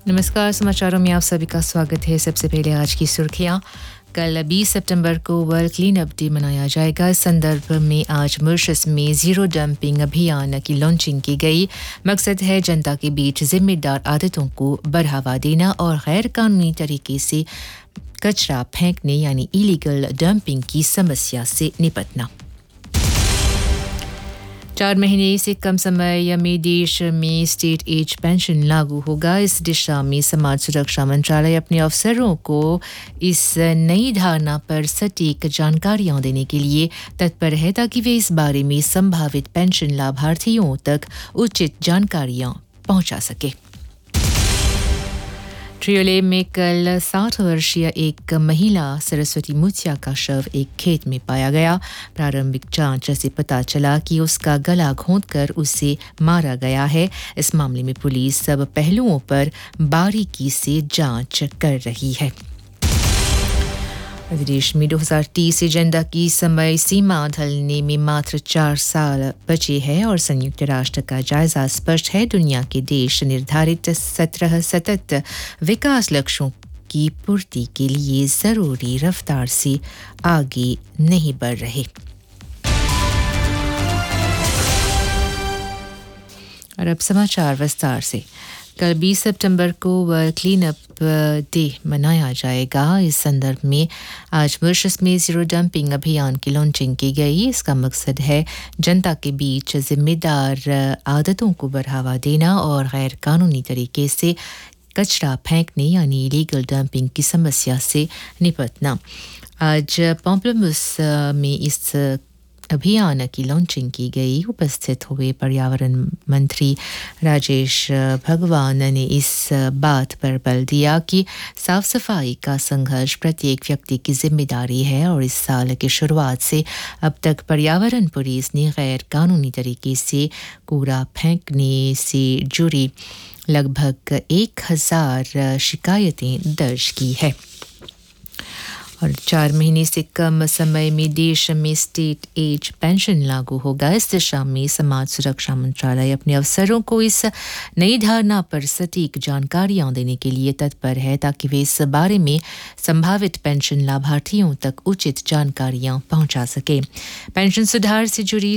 नमस्कार, समाचारों में आप सभी का स्वागत है। सबसे पहले आज की सुर्खियां। कल 20 सितंबर को वर्ल्ड क्लीन अप डे मनाया जाएगा। इस संदर्भ में आज मॉरिशस में जीरो डंपिंग अभियान की लॉन्चिंग की गई। मकसद है जनता के बीच जिम्मेदार आदतों को बढ़ावा देना और गैर कानूनी तरीके से कचरा फेंकने यानी इलीगल डंपिंग की समस्या से निपटना। 4 महीने से कम समय में देश में स्टेट एज पेंशन लागू होगा। इस दिशा में समाज सुरक्षा मंत्रालय अपने अफसरों को इस नई धारणा पर सटीक जानकारियां देने के लिए तत्पर है ताकि वे इस बारे में संभावित पेंशन लाभार्थियों तक उचित जानकारियां पहुंचा सके। ट्रियोले में कल 60 वर्षीय एक महिला सरस्वती मुथिया का शव एक खेत में पाया गया। प्रारंभिक जांच से पता चला कि उसका गला घोंटकर उसे मारा गया है। इस मामले में पुलिस सब पहलुओं पर बारीकी से जांच कर रही है। देश में 2030 एजेंडा की समय सीमा ढलने में मात्र 4 साल बचे हैं और संयुक्त राष्ट्र का जायजा स्पष्ट है। दुनिया के देश निर्धारित 17 सतत विकास लक्ष्यों की पूर्ति के लिए जरूरी रफ्तार से आगे नहीं बढ़ रहे। और अब समाचार विस्तार से। कल 20 सितंबर को वर्ल्ड क्लीन अप डे मनाया जाएगा। इस संदर्भ में आज मॉरिशस में जीरो डंपिंग अभियान की लॉन्चिंग की गई। इसका मकसद है जनता के बीच जिम्मेदार आदतों को बढ़ावा देना और गैर कानूनी तरीके से कचरा फेंकने यानी इलीगल डंपिंग की समस्या से निपटना। आज पॉम्पलमूस में इस अभियान की लॉन्चिंग की गई। उपस्थित हुए पर्यावरण मंत्री राजेश भगवान ने इस बात पर बल दिया कि साफ सफाई का संघर्ष प्रत्येक व्यक्ति की जिम्मेदारी है और इस साल की शुरुआत से अब तक पर्यावरण पुलिस ने गैर कानूनी तरीके से कूड़ा फेंकने से जुड़ी लगभग 1000 शिकायतें दर्ज की है। और 4 महीने से कम समय में देश में स्टेट एज पेंशन लागू होगा। इस दिशा में समाज सुरक्षा मंत्रालय अपने अफसरों को इस नई धारणा पर सटीक जानकारियां देने के लिए तत्पर है ताकि वे इस बारे में संभावित पेंशन लाभार्थियों तक उचित जानकारियां पहुंचा सके। पेंशन सुधार से जुड़ी